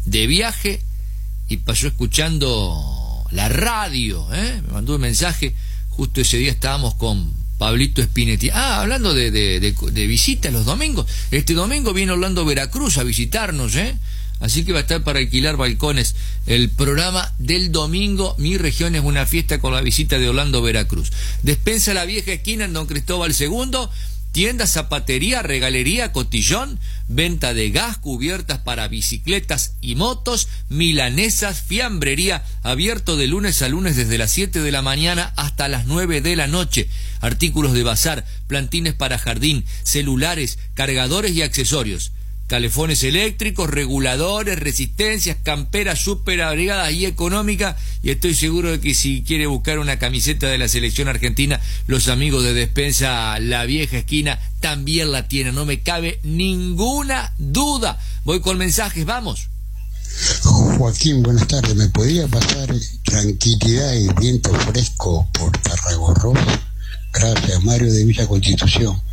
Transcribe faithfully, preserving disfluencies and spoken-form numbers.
de viaje y pasó escuchando la radio, ¿eh? Me mandó un mensaje, justo ese día estábamos con Pablito Spinetti. Ah, hablando de, de, de, de visitas los domingos, este domingo viene Orlando Veracruz a visitarnos, ¿eh? Así que va a estar para alquilar balcones el programa del domingo. Mi región es una fiesta con la visita de Orlando Veracruz. Despensa La Vieja Esquina en Don Cristóbal segundo. Tienda, zapatería, regalería, cotillón, venta de gas, cubiertas para bicicletas y motos, milanesas, fiambrería, abierto de lunes a lunes desde las siete de la mañana hasta las nueve de la noche. Artículos de bazar, plantines para jardín, celulares, cargadores y accesorios. Calefones eléctricos, reguladores, resistencias, camperas súper abrigadas y económicas. Y estoy seguro de que si quiere buscar una camiseta de la selección argentina, los amigos de Despensa La Vieja Esquina también la tienen. No me cabe ninguna duda. Voy con mensajes, vamos. Joaquín, buenas tardes. ¿Me podría pasar tranquilidad y viento fresco por Tarragorros? Gracias, Mario de Villa Constitución.